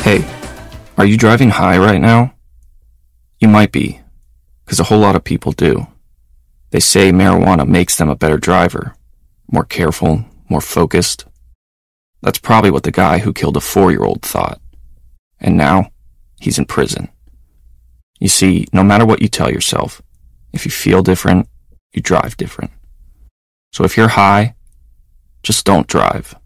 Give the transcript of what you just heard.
Hey, are you driving high right now? You might be, because a whole lot of people do. They say marijuana makes them a better driver, more careful, more focused. That's probably what the guy who killed a 4-year-old thought. And now, he's in prison. You see, no matter what you tell yourself, if you feel different, you drive different. So if you're high, just don't drive.